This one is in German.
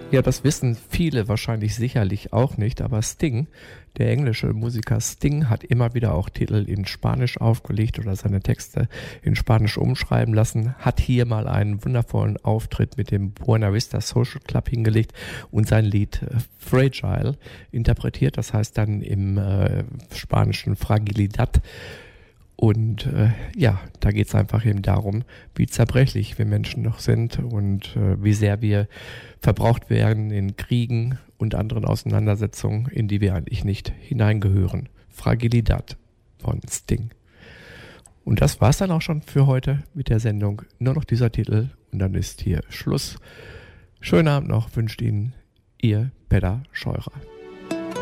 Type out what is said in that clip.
Ja, das wissen viele wahrscheinlich sicherlich auch nicht, aber Sting, der englische Musiker Sting, hat immer wieder auch Titel in Spanisch aufgelegt oder seine Texte in Spanisch umschreiben lassen, hat hier mal einen wundervollen Auftritt mit dem Buena Vista Social Club hingelegt und sein Lied Fragile interpretiert, das heißt dann im spanischen Fragilidad. Und ja, da geht es einfach eben darum, wie zerbrechlich wir Menschen noch sind und wie sehr wir verbraucht werden in Kriegen und anderen Auseinandersetzungen, in die wir eigentlich nicht hineingehören. Fragilidad von Sting. Und das war's dann auch schon für heute mit der Sendung. Nur noch dieser Titel und dann ist hier Schluss. Schönen Abend noch, wünscht Ihnen Ihr Peter Scheurer.